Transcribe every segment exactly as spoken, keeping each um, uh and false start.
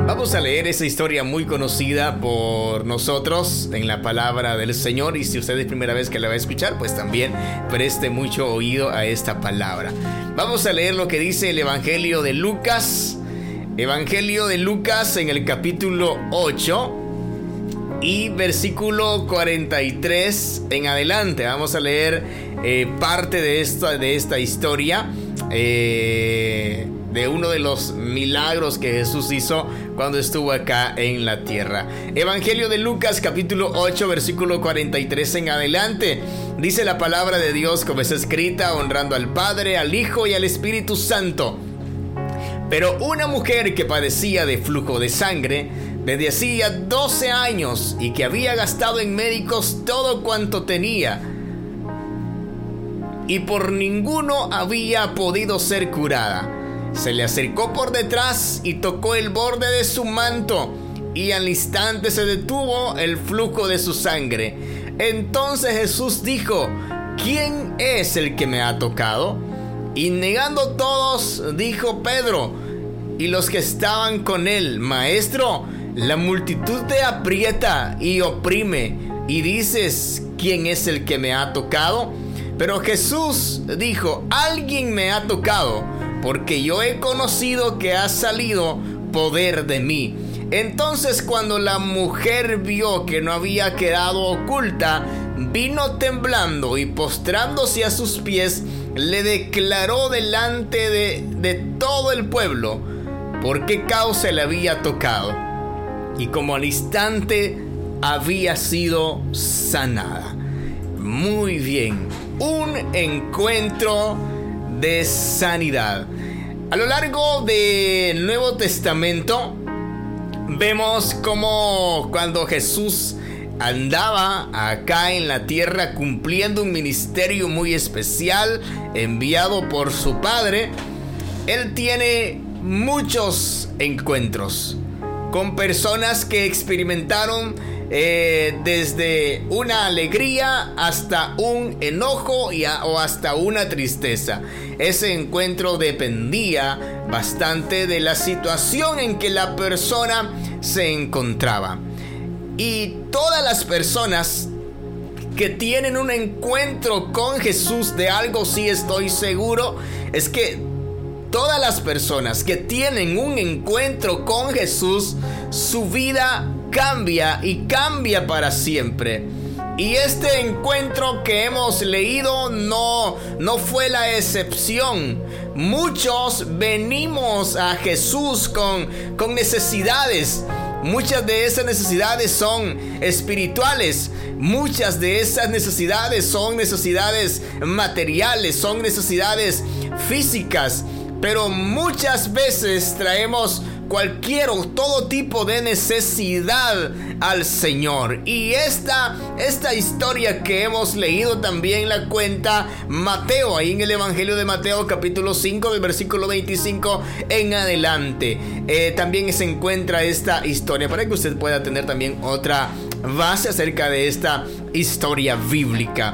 Vamos a leer esa historia muy conocida por nosotros en la palabra del Señor, y si usted es primera vez que la va a escuchar, pues también preste mucho oído a esta palabra. Vamos a leer lo que dice el Evangelio de Lucas, Evangelio de Lucas en el capítulo ocho y versículo cuarenta y tres en adelante. Vamos a leer eh, parte de esta, de esta historia, eh, de uno de los milagros que Jesús hizo cuando estuvo acá en la tierra. Evangelio de Lucas capítulo ocho versículo cuarenta y tres en adelante. Dice la palabra de Dios como está escrita, honrando al Padre, al Hijo y al Espíritu Santo. Pero una mujer que padecía de flujo de sangre desde hacía doce años y que había gastado en médicos todo cuanto tenía, y por ninguno había podido ser curada, se le acercó por detrás y tocó el borde de su manto, y al instante se detuvo el flujo de su sangre. Entonces Jesús dijo: ¿quién es el que me ha tocado? Y negando todos, dijo Pedro y los que estaban con él: Maestro, la multitud te aprieta y oprime, y dices: ¿quién es el que me ha tocado? Pero Jesús dijo: alguien me ha tocado, porque yo he conocido que ha salido poder de mí. Entonces, cuando la mujer vio que no había quedado oculta, vino temblando y postrándose a sus pies, le declaró delante de, de todo el pueblo por qué causa le había tocado, y como al instante había sido sanada. Muy bien, un encuentro de sanidad. A lo largo del Nuevo Testamento vemos como cuando Jesús andaba acá en la tierra cumpliendo un ministerio muy especial enviado por su Padre, Él tiene muchos encuentros con personas que experimentaron eh, desde una alegría hasta un enojo y a, o hasta una tristeza. Ese encuentro dependía bastante de la situación en que la persona se encontraba. Y todas las personas que tienen un encuentro con Jesús, de algo sí estoy seguro, es que todas las personas que tienen un encuentro con Jesús, su vida cambia y cambia para siempre. Y este encuentro que hemos leído no, no fue la excepción. Muchos venimos a Jesús con, con necesidades. Muchas de esas necesidades son espirituales. Muchas de esas necesidades son necesidades materiales, son necesidades físicas. Pero muchas veces traemos cualquier o todo tipo de necesidad al Señor. Y esta, esta historia que hemos leído también la cuenta Mateo, ahí en el Evangelio de Mateo capítulo cinco del versículo veinticinco en adelante. Eh, también se encuentra esta historia para que usted pueda tener también otra base acerca de esta historia bíblica.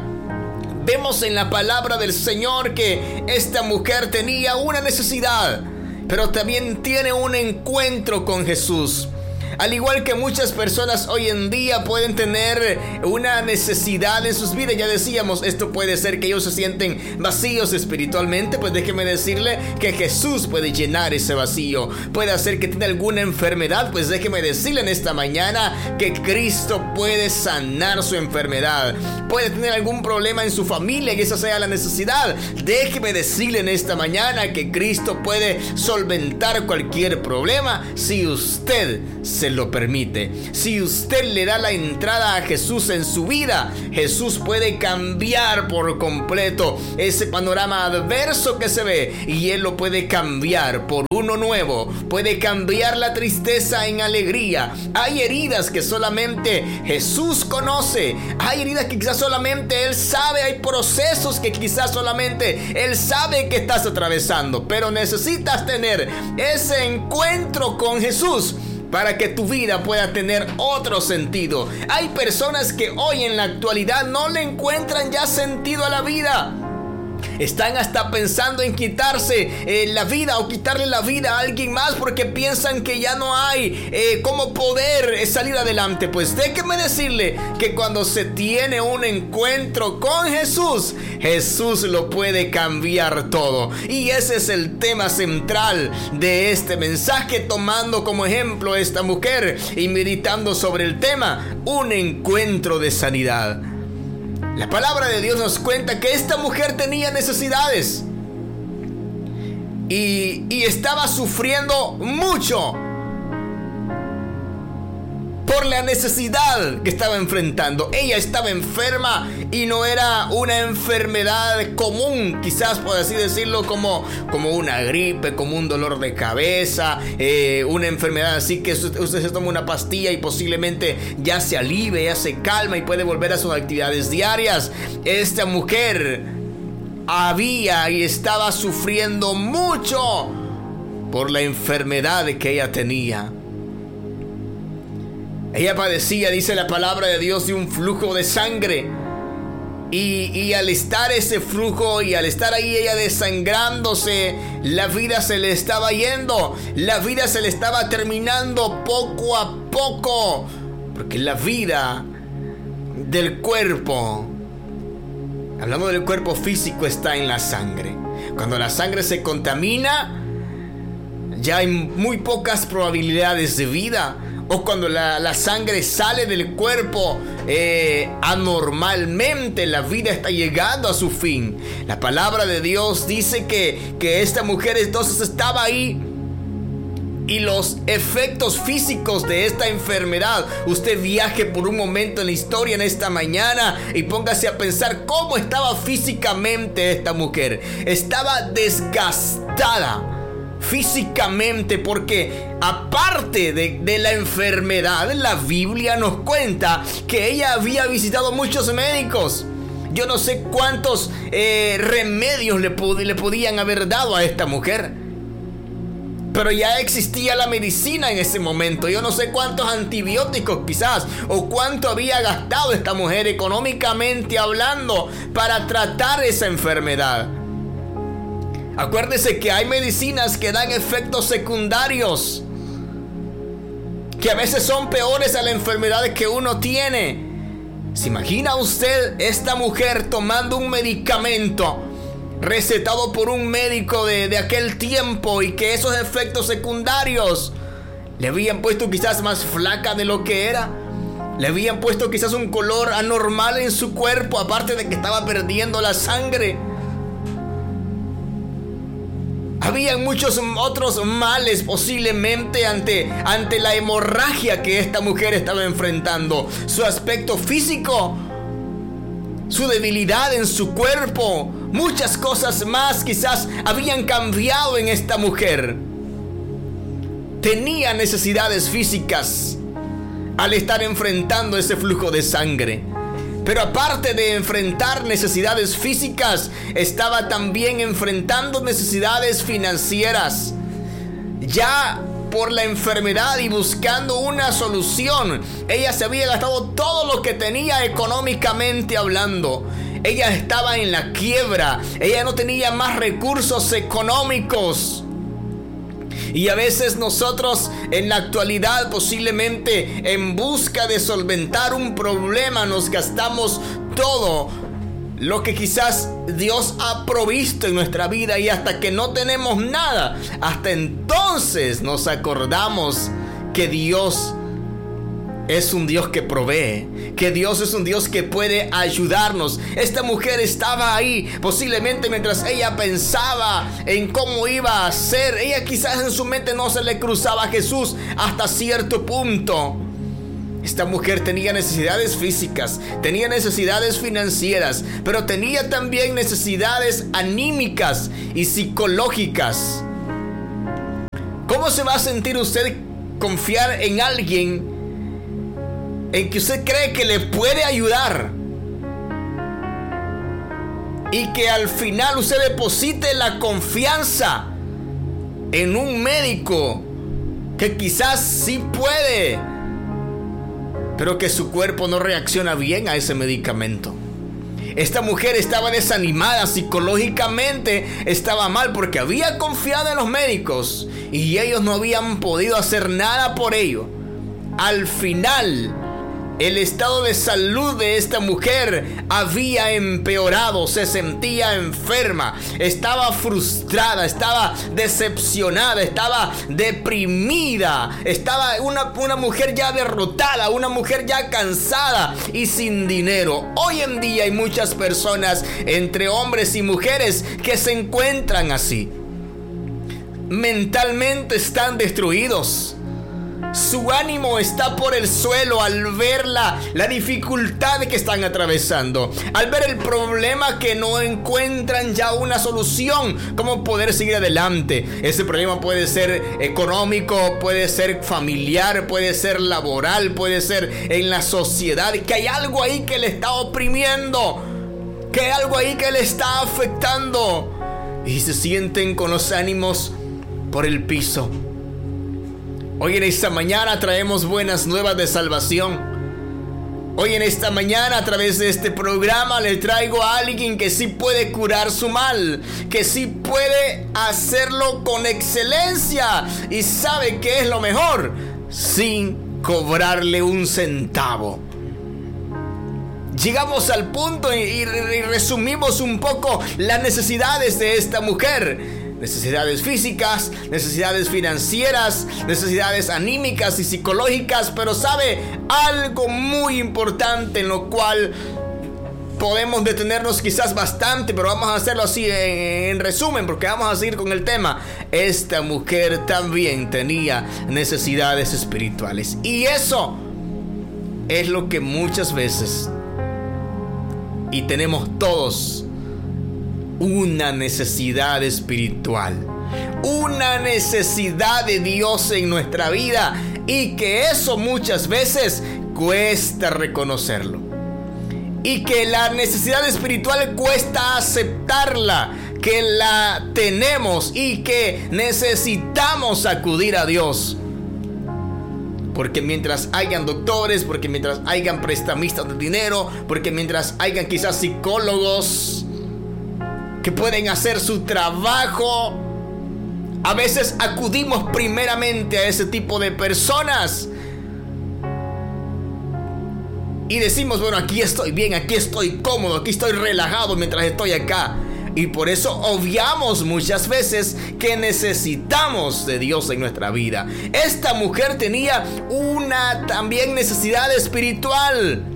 Vemos en la palabra del Señor que esta mujer tenía una necesidad, pero también tiene un encuentro con Jesús. Al igual que muchas personas hoy en día pueden tener una necesidad en sus vidas. Ya decíamos, esto puede ser que ellos se sienten vacíos espiritualmente. Pues déjeme decirle que Jesús puede llenar ese vacío. Puede hacer que tenga alguna enfermedad. Pues déjeme decirle en esta mañana que Cristo puede sanar su enfermedad. Puede tener algún problema en su familia y esa sea la necesidad. Déjeme decirle en esta mañana que Cristo puede solventar cualquier problema si usted se lo permite. Si usted le da la entrada a Jesús en su vida, Jesús puede cambiar por completo ese panorama adverso que se ve, y Él lo puede cambiar por uno nuevo. Puede cambiar la tristeza en alegría. Hay heridas que solamente Jesús conoce. Hay heridas que quizás solamente Él sabe. Hay procesos que quizás solamente Él sabe que estás atravesando, pero necesitas tener ese encuentro con Jesús para que tu vida pueda tener otro sentido. Hay personas que hoy en la actualidad no le encuentran ya sentido a la vida. Están hasta pensando en quitarse eh, la vida o quitarle la vida a alguien más porque piensan que ya no hay eh, cómo poder eh, salir adelante. Pues déjeme decirle que cuando se tiene un encuentro con Jesús, Jesús lo puede cambiar todo. Y ese es el tema central de este mensaje, tomando como ejemplo a esta mujer y meditando sobre el tema, un encuentro de sanidad. La palabra de Dios nos cuenta que esta mujer tenía necesidades y, y estaba sufriendo mucho por la necesidad que estaba enfrentando. Ella estaba enferma y no era una enfermedad común, quizás por así decirlo, como, como una gripe, como un dolor de cabeza, eh, una enfermedad así que usted se toma una pastilla y posiblemente ya se alivie, ya se calma y puede volver a sus actividades diarias. Esta mujer había y estaba sufriendo mucho por la enfermedad que ella tenía. Ella padecía, dice la palabra de Dios, de un flujo de sangre. Y, y al estar ese flujo y al estar ahí ella desangrándose, la vida se le estaba yendo. La vida se le estaba terminando poco a poco. Porque la vida del cuerpo, hablando del cuerpo físico, está en la sangre. Cuando la sangre se contamina, ya hay muy pocas probabilidades de vida. O cuando la, la sangre sale del cuerpo eh, anormalmente, la vida está llegando a su fin. La palabra de Dios dice que, que esta mujer entonces estaba ahí. Y los efectos físicos de esta enfermedad, usted viaje por un momento en la historia en esta mañana y póngase a pensar cómo estaba físicamente esta mujer. Estaba desgastada físicamente, porque aparte de, de la enfermedad, la Biblia nos cuenta que ella había visitado muchos médicos. Yo no sé cuántos eh, remedios le, le podían haber dado a esta mujer, pero ya existía la medicina en ese momento. Yo no sé cuántos antibióticos quizás, o cuánto había gastado esta mujer económicamente hablando para tratar esa enfermedad. Acuérdese que hay medicinas que dan efectos secundarios, que a veces son peores a la enfermedad que uno tiene. ¿Se imagina usted esta mujer tomando un medicamento recetado por un médico de, de aquel tiempo y que esos efectos secundarios le habían puesto quizás más flaca de lo que era? Le habían puesto quizás un color anormal en su cuerpo, aparte de que estaba perdiendo la sangre. Habían muchos otros males posiblemente ante, ante la hemorragia que esta mujer estaba enfrentando. Su aspecto físico, su debilidad en su cuerpo, muchas cosas más quizás habían cambiado en esta mujer. Tenía necesidades físicas al estar enfrentando ese flujo de sangre. Pero aparte de enfrentar necesidades físicas, estaba también enfrentando necesidades financieras. Ya por la enfermedad y buscando una solución, ella se había gastado todo lo que tenía económicamente hablando. Ella estaba en la quiebra, ella no tenía más recursos económicos. Y a veces nosotros en la actualidad, posiblemente en busca de solventar un problema, nos gastamos todo lo que quizás Dios ha provisto en nuestra vida, y hasta que no tenemos nada, hasta entonces nos acordamos que Dios es un Dios que provee, que Dios es un Dios que puede ayudarnos. Esta mujer estaba ahí, posiblemente mientras ella pensaba en cómo iba a ser. Ella quizás en su mente no se le cruzaba a Jesús hasta cierto punto. Esta mujer tenía necesidades físicas, tenía necesidades financieras, pero tenía también necesidades anímicas y psicológicas. ¿Cómo se va a sentir usted confiar en alguien en que usted cree que le puede ayudar y que al final usted deposite la confianza en un médico que quizás sí puede, pero que su cuerpo no reacciona bien a ese medicamento? Esta mujer estaba desanimada psicológicamente, estaba mal porque había confiado en los médicos y ellos no habían podido hacer nada por ello. Al final, el estado de salud de esta mujer había empeorado, se sentía enferma, estaba frustrada, estaba decepcionada, estaba deprimida, estaba una, una mujer ya derrotada, una mujer ya cansada y sin dinero. Hoy en día hay muchas personas, entre hombres y mujeres, que se encuentran así. Mentalmente están destruidos. Su ánimo está por el suelo al ver la, la dificultad que están atravesando, al ver el problema que no encuentran ya una solución, cómo poder seguir adelante. Ese problema puede ser económico, puede ser familiar, puede ser laboral, puede ser en la sociedad, que hay algo ahí que le está oprimiendo, que hay algo ahí que le está afectando y se sienten con los ánimos por el piso. Hoy en esta mañana traemos buenas nuevas de salvación. Hoy en esta mañana a través de este programa le traigo a alguien que sí puede curar su mal, que sí puede hacerlo con excelencia y sabe qué es lo mejor, sin cobrarle un centavo. Llegamos al punto y, y resumimos un poco las necesidades de esta mujer. Necesidades físicas, necesidades financieras, necesidades anímicas y psicológicas, pero sabe algo muy importante en lo cual podemos detenernos quizás bastante, pero vamos a hacerlo así en, en resumen, porque vamos a seguir con el tema. Esta mujer también tenía necesidades espirituales, y eso es lo que muchas veces, y tenemos todos, una necesidad espiritual, una necesidad de Dios en nuestra vida, y que eso muchas veces cuesta reconocerlo, y que la necesidad espiritual cuesta aceptarla, que la tenemos y que necesitamos acudir a Dios. Porque mientras hayan doctores, porque mientras hayan prestamistas de dinero, porque mientras hayan quizás psicólogos que pueden hacer su trabajo, a veces acudimos primeramente a ese tipo de personas y decimos, bueno, aquí estoy bien, aquí estoy cómodo, aquí estoy relajado mientras estoy acá. Y por eso obviamos muchas veces que necesitamos de Dios en nuestra vida. Esta mujer tenía una también necesidad espiritual.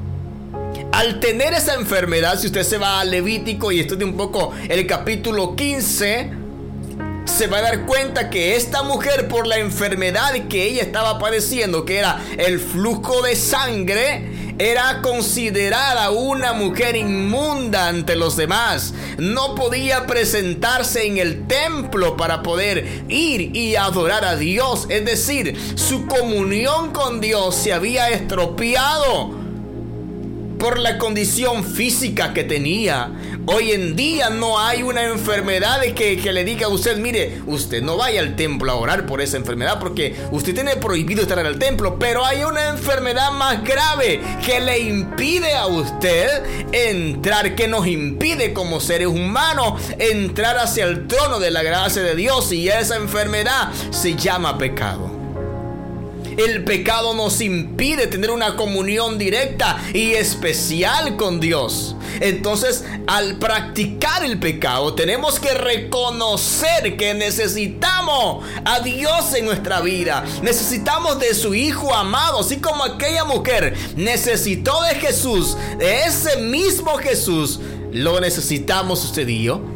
Al tener esa enfermedad, si usted se va a Levítico y estudia un poco el capítulo quince, se va a dar cuenta que esta mujer, por la enfermedad que ella estaba padeciendo, que era el flujo de sangre, era considerada una mujer inmunda ante los demás. No podía presentarse en el templo para poder ir y adorar a Dios. Es decir, su comunión con Dios se había estropeado por la condición física que tenía. Hoy en día no hay una enfermedad que, que le diga a usted, mire, usted no vaya al templo a orar por esa enfermedad porque usted tiene prohibido estar en el templo. Pero hay una enfermedad más grave que le impide a usted entrar, que nos impide como seres humanos entrar hacia el trono de la gracia de Dios, y esa enfermedad se llama pecado. El pecado nos impide tener una comunión directa y especial con Dios. Entonces, al practicar el pecado, tenemos que reconocer que necesitamos a Dios en nuestra vida. Necesitamos de su Hijo amado, así como aquella mujer necesitó de Jesús, de ese mismo Jesús. Lo necesitamos usted y yo,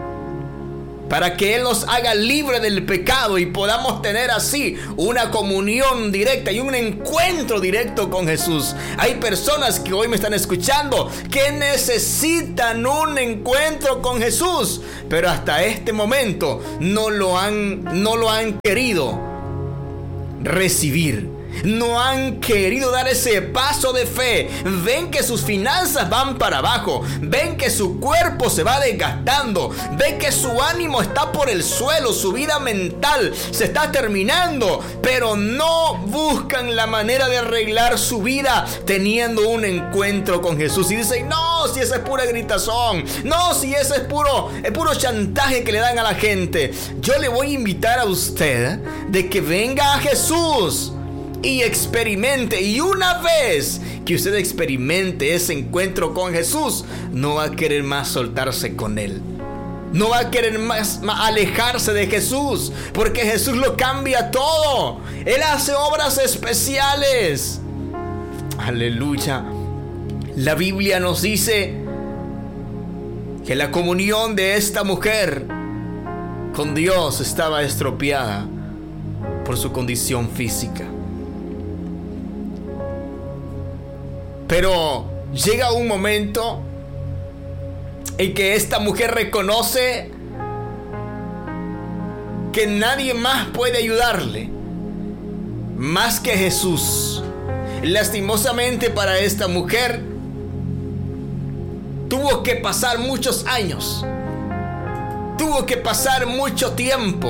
para que Él nos haga libre del pecado y podamos tener así una comunión directa y un encuentro directo con Jesús. Hay personas que hoy me están escuchando que necesitan un encuentro con Jesús, pero hasta este momento no lo han, no lo han querido recibir. No han querido dar ese paso de fe. Ven que sus finanzas van para abajo. Ven que su cuerpo se va desgastando. Ven que su ánimo está por el suelo. Su vida mental se está terminando. Pero no buscan la manera de arreglar su vida teniendo un encuentro con Jesús. Y dicen, no, si esa es pura gritazón. No, si ese es puro, es puro chantaje que le dan a la gente. Yo le voy a invitar a usted de que venga a Jesús y experimente. Y una vez que usted experimente ese encuentro con Jesús, no va a querer más soltarse con Él. No va a querer más, más alejarse de Jesús, porque Jesús lo cambia todo. Él hace obras especiales. Aleluya. La Biblia nos dice que la comunión de esta mujer con Dios estaba estropeada por su condición física. Pero llega un momento en que esta mujer reconoce que nadie más puede ayudarle más que Jesús. Lastimosamente para esta mujer tuvo que pasar muchos años, tuvo que pasar mucho tiempo.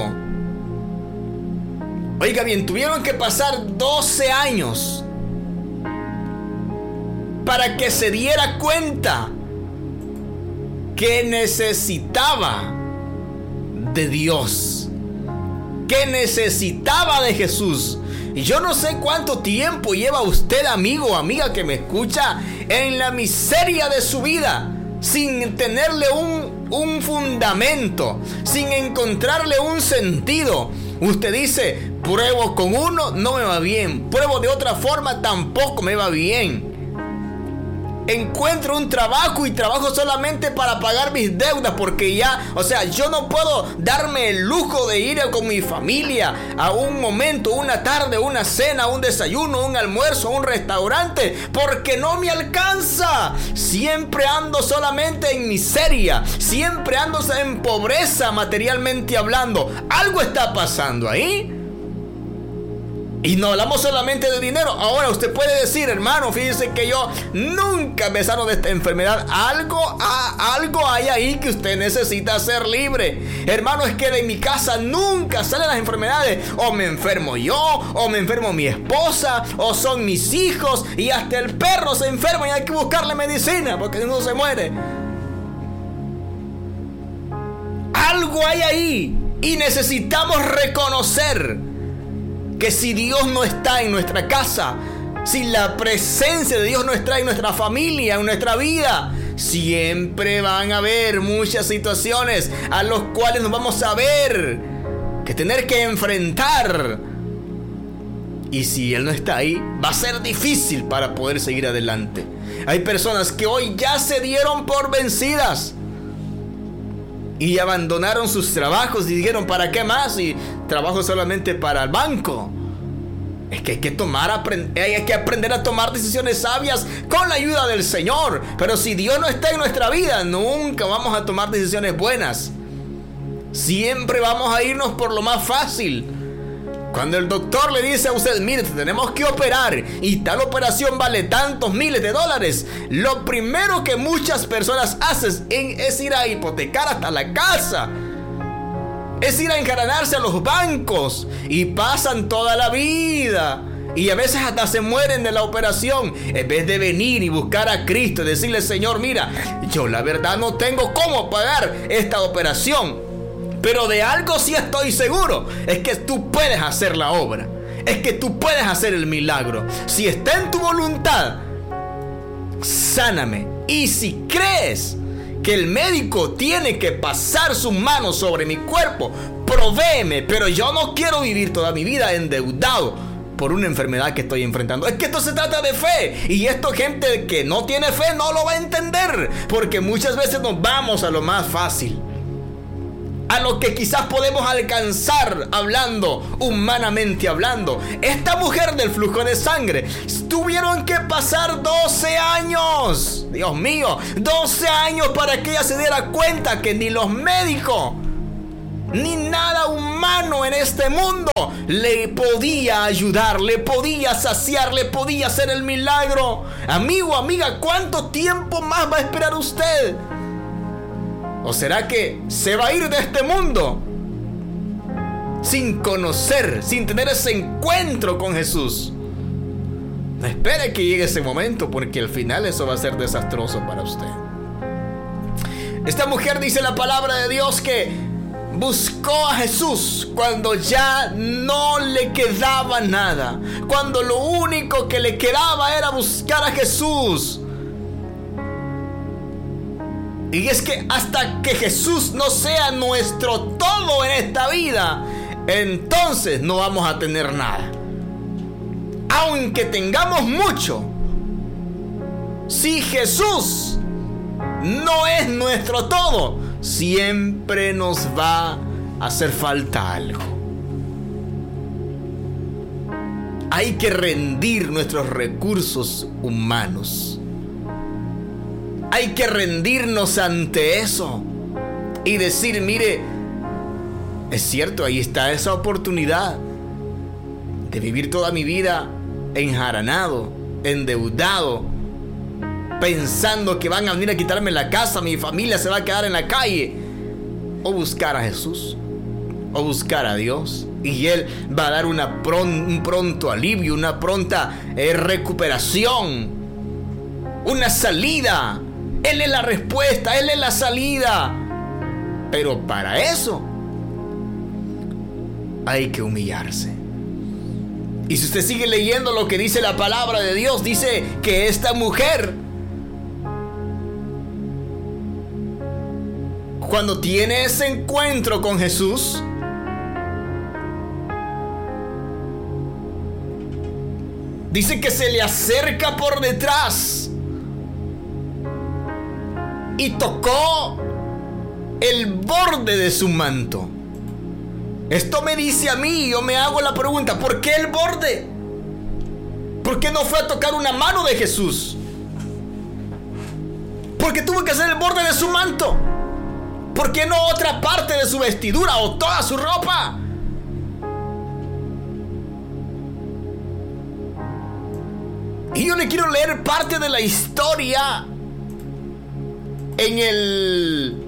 Oiga bien, tuvieron que pasar doce años para que se diera cuenta que necesitaba de Dios, que necesitaba de Jesús. Y yo no sé cuánto tiempo lleva usted, amigo o amiga que me escucha, en la miseria de su vida, sin tenerle un, un fundamento, sin encontrarle un sentido. Usted dice, pruebo con uno, no me va bien. Pruebo de otra forma, tampoco me va bien. Encuentro un trabajo y trabajo solamente para pagar mis deudas, porque ya, o sea, yo no puedo darme el lujo de ir con mi familia a un momento, una tarde, una cena, un desayuno, un almuerzo, un restaurante, porque no me alcanza. Siempre ando solamente en miseria, siempre ando en pobreza materialmente hablando. Algo está pasando ahí. Y no hablamos solamente de dinero. Ahora usted puede decir, hermano, fíjese que yo nunca me sano de esta enfermedad. Algo, a, algo hay ahí que usted necesita ser libre. Hermano, es que de mi casa nunca salen las enfermedades. O me enfermo yo, o me enfermo mi esposa, o son mis hijos, y hasta el perro se enferma y hay que buscarle medicina porque no se muere. Algo hay ahí y necesitamos reconocer que si Dios no está en nuestra casa, si la presencia de Dios no está en nuestra familia, en nuestra vida, siempre van a haber muchas situaciones a las cuales nos vamos a ver que tener que enfrentar. Y si Él no está ahí, va a ser difícil para poder seguir adelante. Hay personas que hoy ya se dieron por vencidas y abandonaron sus trabajos y dijeron, ¿para qué más? Y trabajo solamente para el banco. Es que hay que tomar, hay que aprender a tomar decisiones sabias con la ayuda del Señor. Pero si Dios no está en nuestra vida, nunca vamos a tomar decisiones buenas. Siempre vamos a irnos por lo más fácil. Cuando el doctor le dice a usted, mire, tenemos que operar y tal operación vale tantos miles de dólares, lo primero que muchas personas hacen es ir a hipotecar hasta la casa, es ir a encadenarse a los bancos y pasan toda la vida y a veces hasta se mueren de la operación, en vez de venir y buscar a Cristo y decirle, Señor, mira, yo la verdad no tengo cómo pagar esta operación, pero de algo sí estoy seguro, es que tú puedes hacer la obra, es que tú puedes hacer el milagro. Si está en tu voluntad, sáname. Y si crees que el médico tiene que pasar su mano sobre mi cuerpo, provéeme, pero yo no quiero vivir toda mi vida endeudado por una enfermedad que estoy enfrentando. Es que esto se trata de fe, y esto gente que no tiene fe no lo va a entender, porque muchas veces nos vamos a lo más fácil, a lo que quizás podemos alcanzar hablando, humanamente hablando. Esta mujer del flujo de sangre tuvieron que pasar doce años. Dios mío, doce años para que ella se diera cuenta que ni los médicos ni nada humano en este mundo le podía ayudar, le podía saciar, le podía hacer el milagro. Amigo, amiga, ¿cuánto tiempo más va a esperar usted? ¿O será que se va a ir de este mundo sin conocer, sin tener ese encuentro con Jesús? No espere que llegue ese momento, porque al final eso va a ser desastroso para usted. Esta mujer, dice la palabra de Dios, que buscó a Jesús cuando ya no le quedaba nada, cuando lo único que le quedaba era buscar a Jesús. Y es que hasta que Jesús no sea nuestro todo en esta vida, entonces no vamos a tener nada. Aunque tengamos mucho, si Jesús no es nuestro todo, siempre nos va a hacer falta algo. Hay que rendir nuestros recursos humanos. Hay que rendirnos ante eso y decir, mire, es cierto, ahí está esa oportunidad de vivir toda mi vida enjaranado, endeudado, pensando que van a venir a quitarme la casa, mi familia se va a quedar en la calle. O buscar a Jesús, o buscar a Dios, y Él va a dar una pron- un pronto alivio, una pronta eh, recuperación, una salida. Él es la respuesta, Él es la salida. Pero para eso hay que humillarse. Y si usted sigue leyendo lo que dice la palabra de Dios, dice que esta mujer, cuando tiene ese encuentro con Jesús, dice que se le acerca por detrás y tocó el borde de su manto. Esto me dice a mí, yo me hago la pregunta, ¿por qué el borde? ¿Por qué no fue a tocar una mano de Jesús? ¿Por qué tuvo que hacer el borde de su manto? ¿Por qué no otra parte de su vestidura o toda su ropa? Y yo le quiero leer parte de la historia en el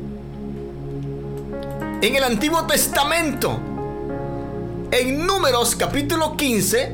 en el Antiguo Testamento, en Números capítulo quince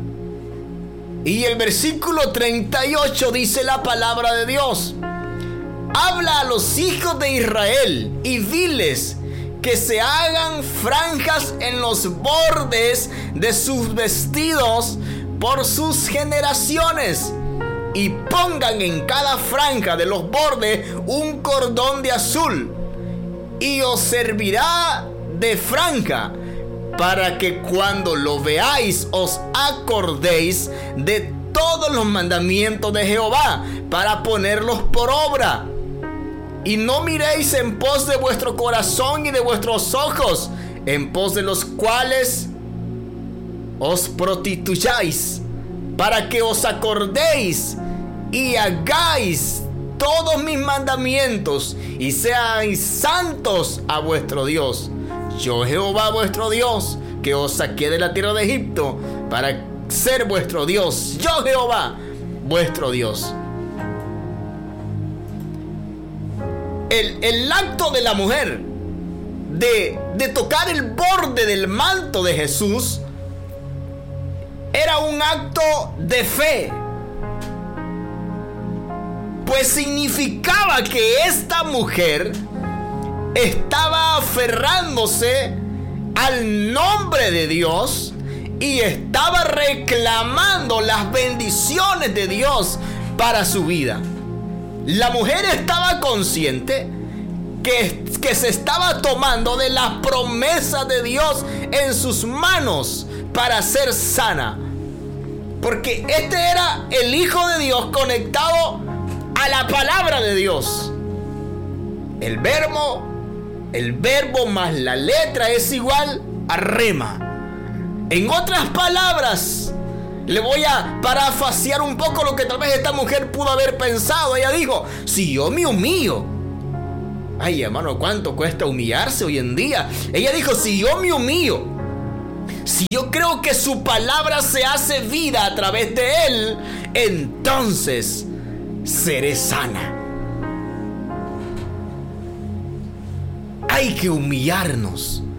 y el versículo treinta y ocho. Dice la palabra de Dios: habla a los hijos de Israel y diles que se hagan franjas en los bordes de sus vestidos por sus generaciones, y pongan en cada franja de los bordes un cordón de azul, y os servirá de franja, para que cuando lo veáis os acordéis de todos los mandamientos de Jehová, para ponerlos por obra. Y no miréis en pos de vuestro corazón y de vuestros ojos, en pos de los cuales os prostituyáis, para que os acordéis y hagáis todos mis mandamientos y seáis santos a vuestro Dios. Yo, Jehová vuestro Dios, que os saqué de la tierra de Egipto para ser vuestro Dios. Yo, Jehová vuestro Dios. El, el acto de la mujer de, de tocar el borde del manto de Jesús era un acto de fe, pues significaba que esta mujer estaba aferrándose al nombre de Dios y estaba reclamando las bendiciones de Dios para su vida. La mujer estaba consciente que, que se estaba tomando de las promesas de Dios en sus manos para ser sana, porque este era el Hijo de Dios conectado a la palabra de Dios. El verbo, el verbo más la letra es igual a rema. En otras palabras, le voy a parafrasear un poco lo que tal vez esta mujer pudo haber pensado. Ella dijo: si yo me humillo Ay, hermano, ¿cuánto cuesta humillarse hoy en día? Ella dijo, si yo me humillo, si yo creo que su palabra se hace vida a través de él, entonces seré sana. Hay que humillarnos.